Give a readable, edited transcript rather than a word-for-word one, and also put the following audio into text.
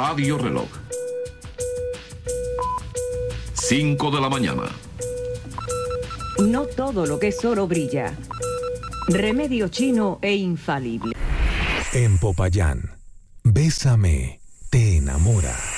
Radio Reloj. 5 de la mañana. No todo lo que es oro brilla. Remedio chino e infalible. En Popayán, Bésame, te enamora.